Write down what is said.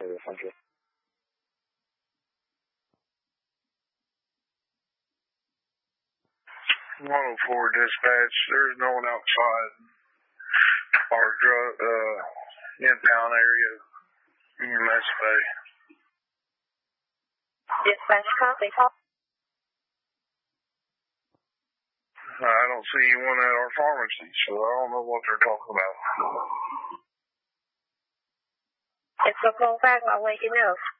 Thank you. 104 dispatch. There's no one outside our in-town area in Mesa Bay. Dispatch, copy. I don't see anyone at our pharmacy, so I don't know what they're talking about. It's a call back. I'll let you know.